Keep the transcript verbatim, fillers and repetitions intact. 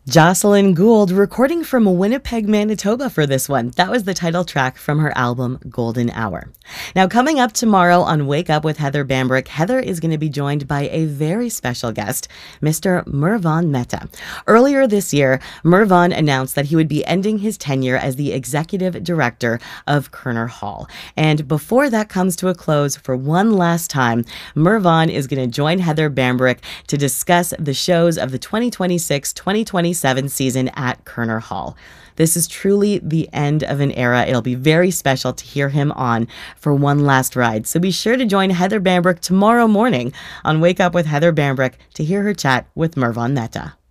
Jocelyn Gould recording from Winnipeg, Manitoba for this one. That was the title track from her album Golden Hour. Now, coming up tomorrow on Wake Up with Heather Bambrick, Heather is going to be joined by a very special guest, Mister Mervan Mehta. Earlier this year, Mervan announced that he would be ending his tenure as the executive director of Koerner Hall. And before that comes to a close, for one last time, Mervan is going to join Heather Bambrick to discuss the shows of the twenty twenty-six twenty twenty-seven season at Koerner Hall. This is truly the end of an era. It'll be very special to hear him on for one last ride. So be sure to join Heather Bambrick tomorrow morning on Wake Up with Heather Bambrick to hear her chat with Mervan Mehta.